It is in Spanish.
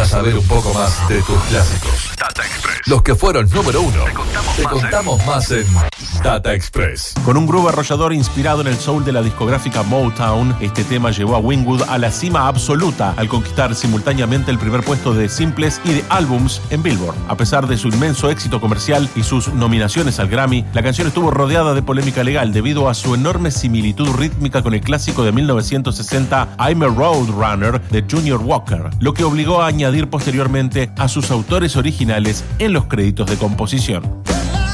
Para saber un poco más de tus clásicos, Data Express. Los que fueron número uno. Te contamos más en Data Express. Con un groove arrollador inspirado en el soul de la discográfica Motown, este tema llevó a Winwood a la cima absoluta al conquistar simultáneamente el primer puesto de singles y de álbums en Billboard. A pesar de su inmenso éxito comercial y sus nominaciones al Grammy, la canción estuvo rodeada de polémica legal debido a su enorme similitud rítmica con el clásico de 1960 I'm a Roadrunner de Junior Walker, lo que obligó a añadir posteriormente a sus autores originales en los créditos de composición.